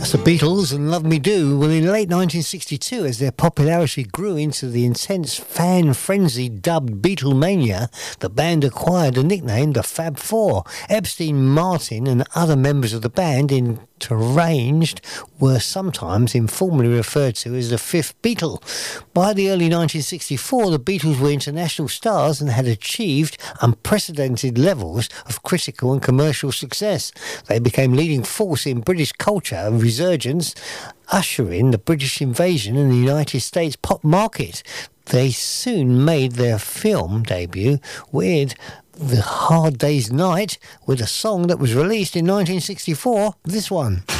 That's the Beatles and Love Me Do. Well, in late 1962, as their popularity grew into the intense fan frenzy dubbed Beatlemania, the band acquired the nickname the Fab Four. Epstein, Martin and other members of the band, interranged, were sometimes informally referred to as the Fifth Beatle. By the early 1964, the Beatles were international stars and had achieved unprecedented levels of critical and commercial success. They became leading force in British culture and resurgence, ushering the British invasion in the United States pop market. They soon made their film debut with The Hard Day's Night, with a song that was released in 1964, this one.